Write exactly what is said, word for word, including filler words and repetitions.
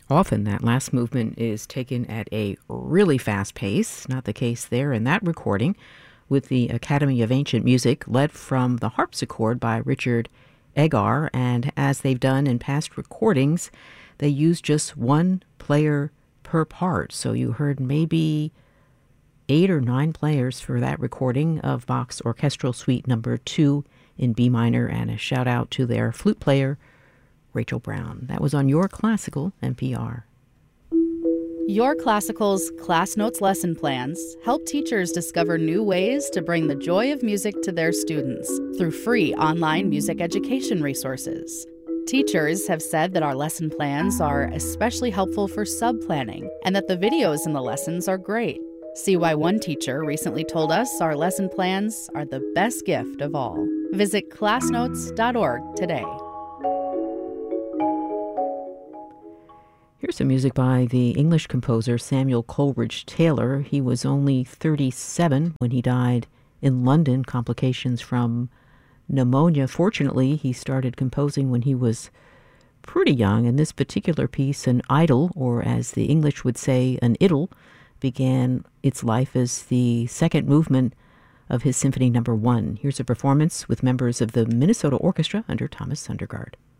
Often that last movement is taken at a really fast pace. Not the case there in that recording, with the Academy of Ancient Music led from the harpsichord by Richard Egar, and as they've done in past recordings, they use just one player per part. So you heard maybe eight or nine players for that recording of Bach's Orchestral Suite number two in B minor, and a shout out to their flute player, Rachel Brown. That was on Your Classical N P R. Your Classical's Class Notes lesson plans help teachers discover new ways to bring the joy of music to their students through free online music education resources. Teachers have said that our lesson plans are especially helpful for sub-planning and that the videos in the lessons are great. See why one teacher recently told us our lesson plans are the best gift of all. Visit class notes dot org today. Here's some music by the English composer Samuel Coleridge Taylor. He was only thirty-seven when he died in London, complications from pneumonia. Fortunately, he started composing when he was pretty young, and this particular piece, an idyll, or as the English would say, an idyll, began its life as the second movement of his Symphony Number One. Here's a performance with members of the Minnesota Orchestra under Thomas Sundergaard.